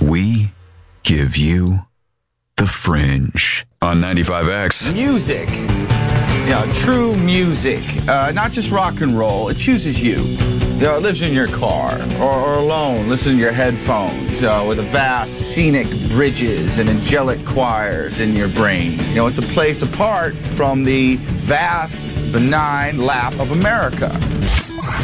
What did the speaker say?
we give you The Fringe on 95X. Music. Yeah, true music. Not just rock and roll. It chooses you. You know, it lives in your car or alone. Listen to your headphones with the vast scenic bridges and angelic choirs in your brain. You know, it's a place apart from the vast, benign lap of America.